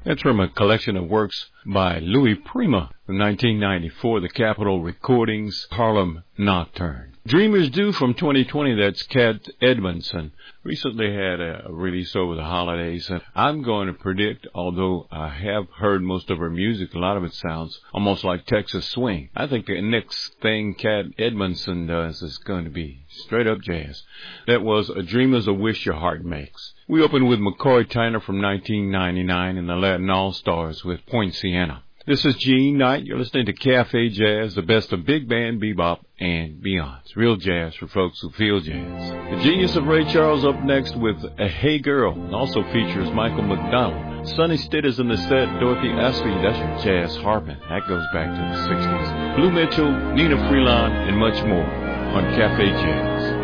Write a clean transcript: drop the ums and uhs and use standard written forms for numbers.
That's from a collection of works by Louis Prima from 1994, the Capitol Recordings, Harlem Nocturne. Dreamers Do from 2020, that's Cat Edmondson. Recently had a release over the holidays, and I'm going to predict, although I have heard most of her music, a lot of it sounds almost like Texas swing. I think the next thing Cat Edmondson does is going to be straight up jazz. That was A Dreamer's a Wish Your Heart Makes. We opened with McCoy Tyner from 1999 and the Latin All-Stars with Point Siena. This is Gene Knight. You're listening to Cafe Jazz, the best of big band, bebop, and beyond. It's real jazz for folks who feel jazz. The Genius of Ray Charles up next with A Hey Girl. It also features Michael McDonald. Sonny Stitt is in the set. Dorothy Astley, that's your jazz harping. That goes back to the 60s. Blue Mitchell, Nina Freelon, and much more on Cafe Jazz.